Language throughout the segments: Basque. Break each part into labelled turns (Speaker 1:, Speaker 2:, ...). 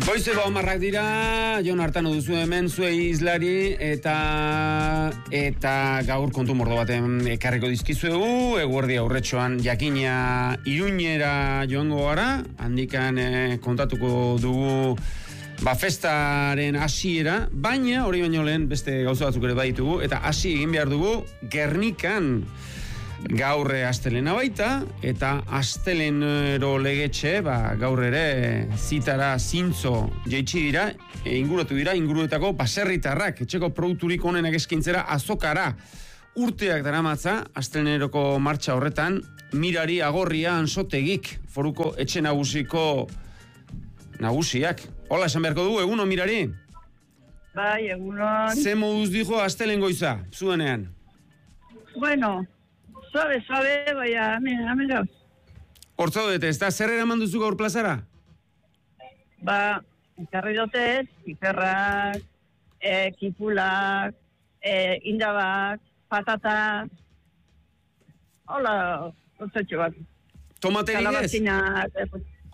Speaker 1: Goizeko 10 dira, Jon Artano duzu hemen, zuei izlari, eta gaur kontu mordo baten ekarriko dizkizuegu, eguerdi aurretxoan jakina Iruñera joango gara, handikan kontatuko dugu festaren hasiera, baina hori baino lehen beste gauza batzuk ere baditugu, eta hasi egin behar dugu Gernikan. Gaur astelena baita, eta astelenero legetxe, gaur ere zitara zintzo jaitsi dira, inguruetako baserritarrak, etxeko produkturik onenak eskintzera azokara. Urteak daramatza, asteleneroko martxa horretan, Mirari Agorria Ansotegik, foruko etxe nagusiko nagusiak. Hola, esan beharko dugu, eguno Mirari?
Speaker 2: Bai, egunon.
Speaker 1: Ze moduz dijo astelen goiza, zuenean?
Speaker 2: Bueno, suave, baina, hemen gauz.
Speaker 1: Hortza dute, ez da, zer eraman duzu gaur plazara?
Speaker 2: Ikarri dutez, piperrak, kipulak, indabak, patatak, hola, otzatxo bat.
Speaker 1: Tomaterik ez?
Speaker 2: Kalabazinak,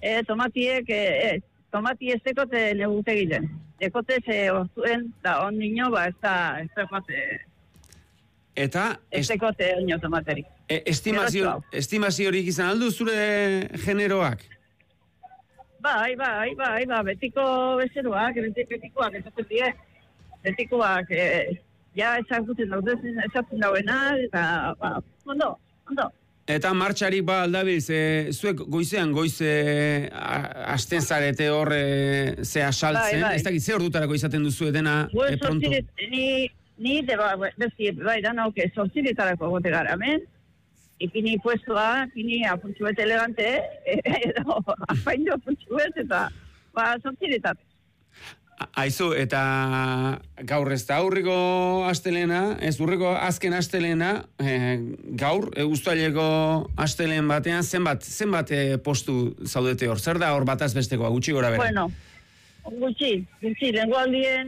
Speaker 2: tomati ez dekote negute egiten. Dekote ze ozuen, da on nino, ez da joate.
Speaker 1: Eta
Speaker 2: ez dekote nio tomaterik.
Speaker 1: Estimaziorik izan aldu zure generoak?
Speaker 2: Bai, betiko bezeroak, betikoak, betikoak, ja ezagutzen dauena, eta, ondo.
Speaker 1: Eta martxarik aldabilz, zuek goizean asten zarete hor zea saltzen, ez dakit ze ordutarako izaten duzu dena pronto?
Speaker 2: Ni danauke sortziretarako gote gara, hemen, ipini puestoa, ipini apuntxu bet elegante, edo apaindu apuntxu bet, eta sortziretat.
Speaker 1: Aizu, eta gaur ez da urriko astelena, ez urriko azken astelena, gaur, uztaileko astelen batean, zenbat postu zaudete hor? Zer da hor bataz bestekoa, gutxi gora bera?
Speaker 2: Bueno, gutxi, lehenko aldien,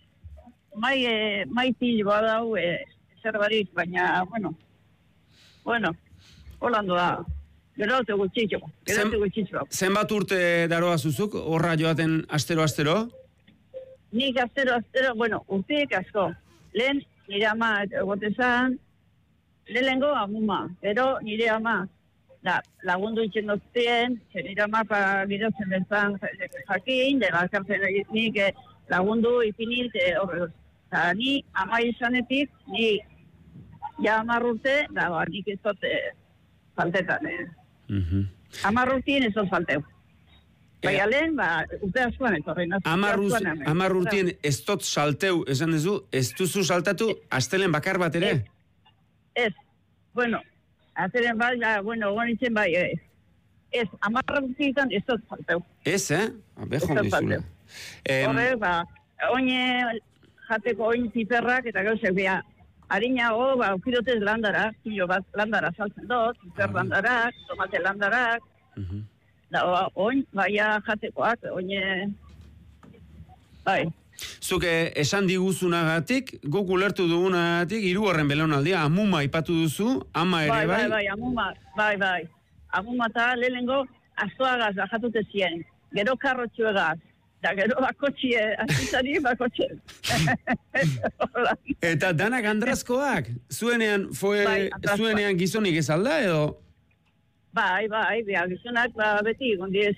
Speaker 2: mai pilo badau zerbarik, baina, bueno, holando da, gerote gutxitxo.
Speaker 1: Zenbat urte daroa zuzuk, horra joaten astero?
Speaker 2: Nik astero, urteek asko. Lehen nire ama egotezan, lehengo amuma, pero nire ama lagundu itxen doztien, nire ama girotzen bezan jakin, bakartzen nik lagundu ipinit horre. Ni ama izanetik, ni ja 10 urte, nik ez dut faltetan. 10 urtien ez dut falteu. Baina lehen, urte askoan etorri.
Speaker 1: 10 urtien ez dut salteu, esan duzu, ez duzu saltatu astelen bakar bat ere?
Speaker 2: Ez, astelen bat, gonitzen bai, ez, 10 urtietan ez dut falteu.
Speaker 1: Ez, Bejon dizula.
Speaker 2: Horre, oine jateko oin piperrak eta gauzek bea. Harinago, ukidotez landarak, kilo bat landara saltzen dut, piper landarak, tomate landarak, oin, baia jatekoak, oine, bai.
Speaker 1: Zuke esan diguzunagatik, guk ulertu dugunagatik, 3. belaunaldia, amuma ipatu duzu, ama ere bai?
Speaker 2: Bai, amuma, bai. Amuma eta lehenengo azoagaz jatute zien, gero karrotxuegaz. Da gero bakotxie, azizari bakotxe.
Speaker 1: Eta danak andrazkoak? Zuenean gizonik ez alda edo?
Speaker 2: Bai, gizonak beti, gondiez,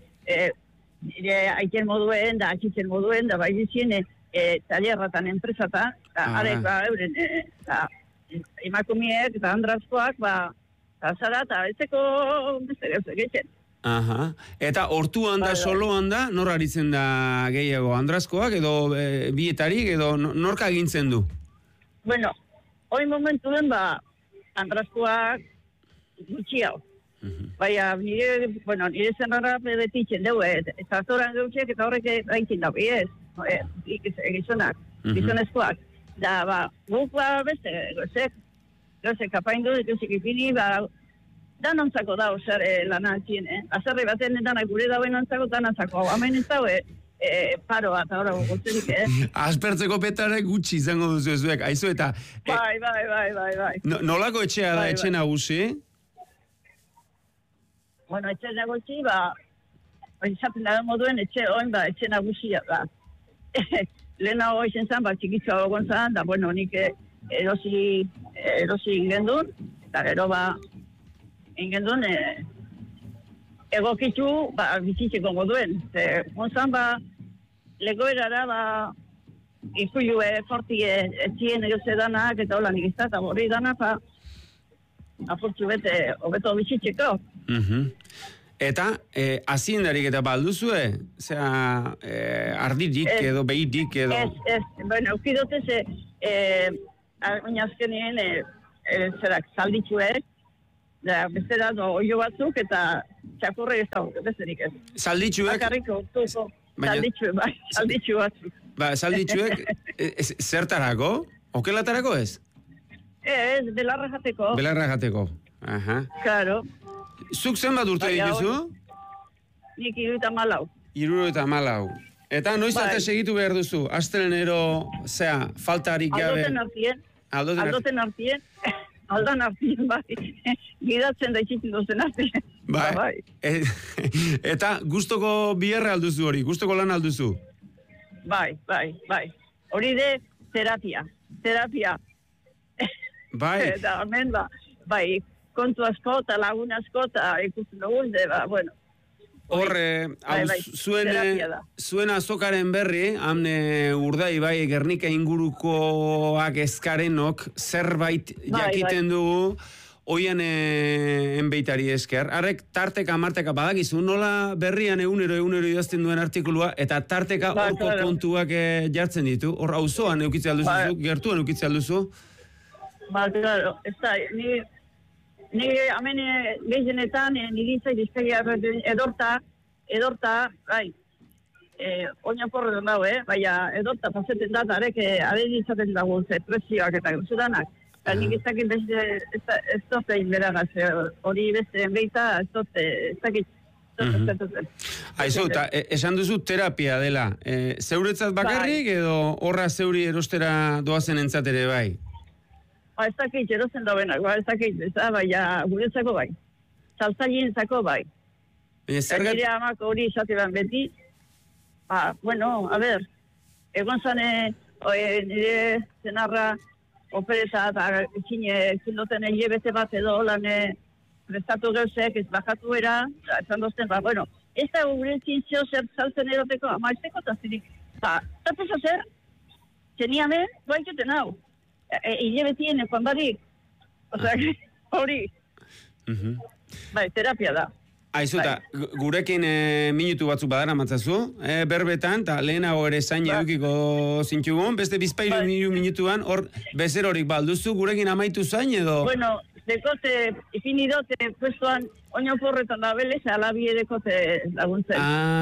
Speaker 2: aiken moduen, da atxitzen moduen, da bai dizien, talerratan, enpresatan, arek, euren, emakumiek, eta andrazkoak, zara, eta etzeko beste gauzak etxen.
Speaker 1: Aha. Eta hortuan da, soloan da, nor aritzen da gehiago, andrazkoak edo bietarik edo norka egintzen du?
Speaker 2: Bueno, hori momentu den andrazkoak gutxi hau. Baina nire zenrara betitzen dugu, eta zoran gautxek eta horrek egiten dago, gizonak, gizonezkoak. Da, guk beste, gozek apaindu, gozek ipini, danontzako da, zer lana atxien, azarri baten danak gure dauen antzako danantzako, hamen ez daue paro bat, ahora gotzerik,
Speaker 1: Aspertzeko petarek gutxi izango duzu ezuek, aizu eta...
Speaker 2: Bai.
Speaker 1: Nolako etxea da, etxe nagusi?
Speaker 2: Bueno, etxe nagusi, izaten da moduen etxe nagusia da. Lehenago izen zan, txikitxoa gogon zan, da, bueno, nik erosi ingendun, eta gero ingendun egokitu bizitzeko moduen. Gonzan, legoerara, ikuilue, fortie, etxien eroze danak, eta hola nik izta, eta borri danak, apurtzu bete, hobeto bizitzeko.
Speaker 1: Eta, aziendarik eta balduzue? Zera, ardirik edo, behirik edo?
Speaker 2: Ez, bueno, ukidotez, oinazkenien, zerak, zalditzuek, da, bezera, oio batzuk, eta txakurre ez da, bezerik ez.
Speaker 1: Zalditzuek?
Speaker 2: Bakarriko, tuko, zalditzu batzuk.
Speaker 1: Zalditzuek, zertarako? Okelatarako ez?
Speaker 2: Ez, belarra jateko.
Speaker 1: Belarra jateko, aha.
Speaker 2: Claro.
Speaker 1: Zuk zenbat urte dituzu?
Speaker 2: Nik 74.
Speaker 1: 74. Eta noiz arte segitu behar duzu? Astelenero, faltarik gabe?
Speaker 2: Aldoten artien, bai. Gidatzen da itxitzen dozen artien.
Speaker 1: Bai. Eta gustoko bierra alduzu hori? Gustoko lan alduzu?
Speaker 2: Bai. Hori de terapia.
Speaker 1: Bai.
Speaker 2: Eta hemen bai. Kontu asko eta lagun asko eta ikusten dugun, bueno.
Speaker 1: Horre, zuen azokaren berri, hamne Urdai bai Gernika ingurukoak ezkarenok zerbait jakiten dugu, oian enbeitari esker. Arrek tarteka, marteka badakizu, nola berrian egunero idazten duen artikulua, eta tarteka horko kontuak jartzen ditu. Hor, auzoan eukitzea alduzu, gertuan eukitzea alduzu?
Speaker 2: Claro, ez da, ni hemen gehienetan nigizai diztegia edorta, bai, oina porre den dago, baina edorta paseten dat, arek izaten dago presioak eta zudanak. Nik ez dakit ez dozein beragaz, hori beste enbeita ez dakit.
Speaker 1: Aizu, esan duzu terapia dela. Zeuretzat bakarrik edo horra zeuri erostera doazen entzatere bai?
Speaker 2: Ez dakit, erozen dauenak, ez dakit, baina guretzako bai. Saltzaientzako bai. Nire amak hori izatean beti, bueno, a ber, egon zane, nire zenarra opereta eta zindoten hilebete bat edo lan prestatu gauzek, ez bajatu era, esan dozten, bueno, ez da gure zintzio zer saltzen eroteko, ama ez teko tazirik. Zatez zer, zeniame, baituten hau. Hilebetien ekan barik. Osea, hori. Bai, terapia da.
Speaker 1: Aizuta, gurekin minutu batzuk badara matzazu, berbetan, eta lehenago ere zain edukiko zintxugun, beste bizpairu minutuan, hor bezerorik balduzu, gurekin amaitu zain edo?
Speaker 2: Bueno, dekote, ipini dote, puestuan, oino porretan da belez, alabie dekote laguntzen.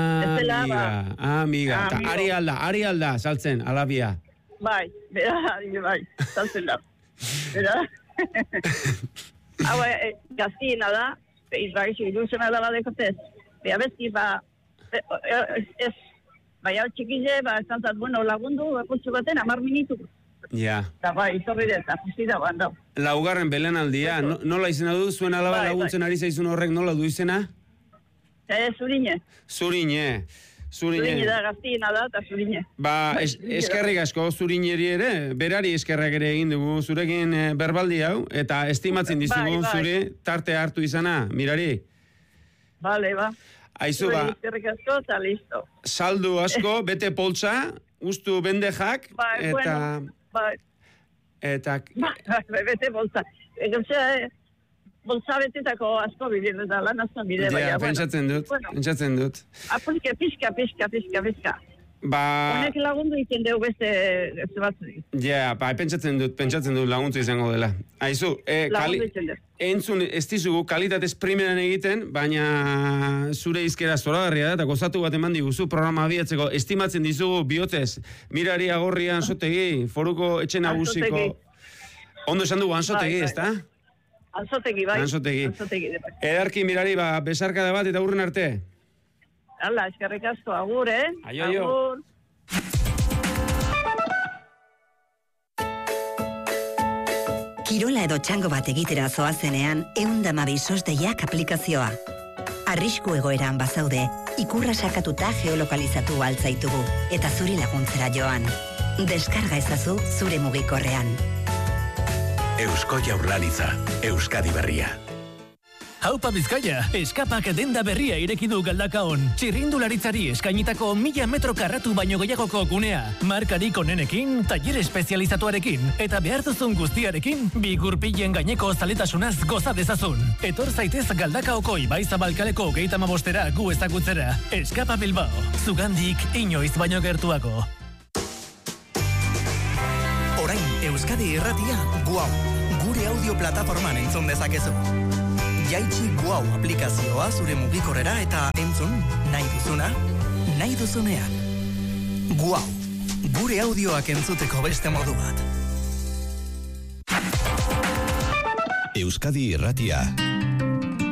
Speaker 1: Amiga. Ari alda, saltzen, alabia.
Speaker 2: Bai, saltzen da. Bera? Hau, gaztiena da, iluzena da badekotez. Bea besti, ez, hau txikize, esan zat, bueno, lagundu, kutsu baten, 10 minutu.
Speaker 1: Ja.
Speaker 2: Eta itorri dut, apusti da, bandau.
Speaker 1: Laugarren belanaldia, nola izena du, zuen alaba laguntzen ari zaizun horrek, nola du izena?
Speaker 2: Zurine.
Speaker 1: Zurine
Speaker 2: da, gaztiena da, eta zurine.
Speaker 1: Eskerrik asko zurineri ere, berari eskerrak ere egin dugu zurekin berbaldi hau, eta estimatzen dizugu zure tarte hartu izana, mirari.
Speaker 2: Bale,
Speaker 1: Aizu,
Speaker 2: eskerrik asko, eta listo.
Speaker 1: Saldu asko, bete poltsa, ustu bendejak, eta...
Speaker 2: Bete poltsa. Bolsa betetako asko bidea da, lan asko bidea.
Speaker 1: Ja, pentsatzen dut.
Speaker 2: Pizka. Honek lagundu iten dugu beste batzurik.
Speaker 1: Ja, pentsatzen dut laguntzu izango dela. Aizu, entzun ez dizugu kalitatez primeran egiten, baina zure izkera zoragarria da, eta gozatu bat eman diguzu programa abiatzeko, estimatzen dizugu bihotzez, mirari agorrian Ansotegi, foruko etxe nagusiko. Ondo esan dugu Ansotegi, ez da?
Speaker 2: Ansotegi, bai.
Speaker 1: Edarki mirari, besarkada bat eta hurren arte.
Speaker 2: Hala, eskerrik asko, agur,
Speaker 1: Aio.
Speaker 2: Agur.
Speaker 3: Kirola edo txango bat egitera zoazenean, 112 SOS deiak aplikazioa. Arrisku egoeran bazaude, ikurra sakatuta geolokalizatu altzaitugu eta zuri laguntzera joan. Deskarga ezazu zure mugikorrean.
Speaker 4: Eusko Jaurlaritza, Euskadi Berria.
Speaker 5: Haupa Bizkaia, eskapak denda berria ireki du Galdakaon. Txirrindularitzari eskainitako 1000 metro karratu baino gehiagoko gunea. Markarik onenekin, tailer espezializatuarekin, eta behar duzun guztiarekin, bi gurpilen gaineko zaletasunaz goza dezazun. Etor zaitez Galdakaoko Ibaizabalkaleko 35 gu ezagutzera. Eskapa Bilbao, zugandik inoiz baino gertuako.
Speaker 6: Orain, Euskadi Irratia, Guau, gure audio plataforman entzun dezakezu. Jaitsi Guau aplikazioa zure mugikorrera eta entzun nahi duzuna, nahi duzunean. Guau, gure audioak entzuteko beste modu bat.
Speaker 4: Euskadi Irratia.